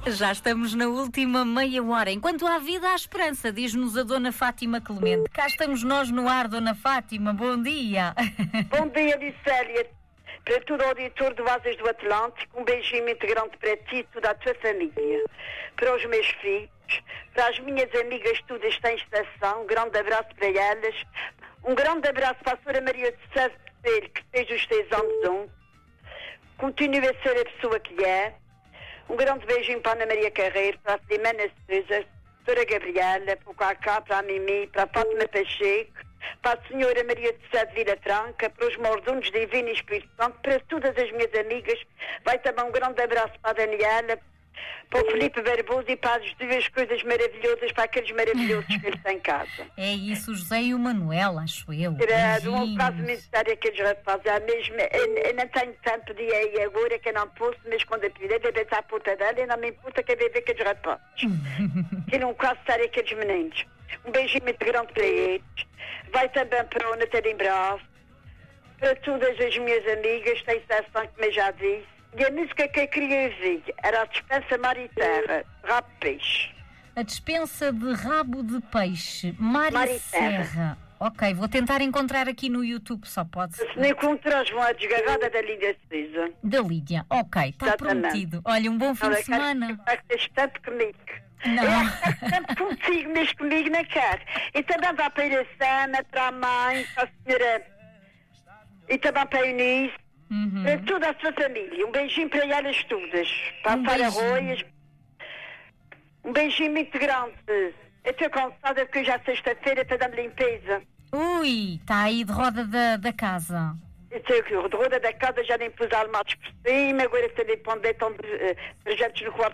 Já estamos na última meia hora. Enquanto há vida, há esperança, diz-nos a Dona Fátima Clemente. Cá estamos nós no ar, Dona Fátima. Bom dia. Bom dia, Lucélia. Para todo o auditor do Asas do Atlântico, um beijinho muito grande para ti e toda a tua família. Para os meus filhos, para as minhas amigas todas que têm estação, um grande abraço para elas. Um grande abraço para a Sra. Maria de Sá Coelho, que fez os 6 anos ontem. Continue a ser a pessoa que é. Um grande beijinho para a Ana Maria Carreiro, para a Filomena Sousa, para a Gabriela, para o Cacá, para a Mimi, para a Fátima Pacheco, para a Senhora Maria de Sá de Vila Franca, para os mordonos Divino e Espírito Santo, para todas as minhas amigas. Vai também um grande abraço para a Daniela, para o Filipe Barbosa e para as duas coisas maravilhosas, para aqueles maravilhosos que eles têm em casa. É isso, José e o Manuel, acho eu. Credo, um caso muito sério aqueles rapazes. Mesmo, eu não tenho tempo de ir aí agora, que eu não posso, mas quando eu puder, deve estar a puta dela e não me importa que eu veja aqueles rapazes. Que não caso sério aqueles meninos. Um beijinho muito grande para eles. Vai também para o Natalino Bravo, para todas as minhas amigas, tem sessão, como eu já disse. E a música que eu queria ouvir era a Dispensa Mar e Terra, Rabo de Peixe. A dispensa de rabo de peixe, Mar e Serra. Ok, vou tentar encontrar aqui no YouTube, só pode ser. Se não encontras, vão à desgarrada da Lídia Sousa. Da Lídia, ok, está prometido. Olha, um bom fim de semana. Estás tanto comigo. Não. Tanto contigo, mas comigo não quero. E também vai para a Iracema, para a mãe, para a senhora, e também para a Eunice, para toda a sua família. Um beijinho para elas todas. Para a Sara Roias. Um beijinho muito grande. Eu estou cansada porque hoje é sexta-feira para dar limpeza. Ui, está aí de roda da casa. Eu sei que de roda da casa já nem pus almados por cima, agora estou a depender de projetos no quarto